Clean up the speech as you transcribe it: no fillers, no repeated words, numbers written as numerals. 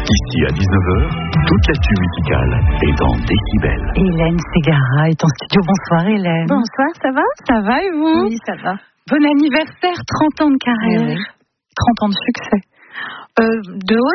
D'ici à 19h, toute l'actu musicale est dans Décibel. Hélène Ségara est en studio. Bonsoir Hélène. Bonsoir, ça va? Ça va et vous? Oui, ça va. Bon anniversaire, 30 ans de carrière, 30 ans de succès. De haut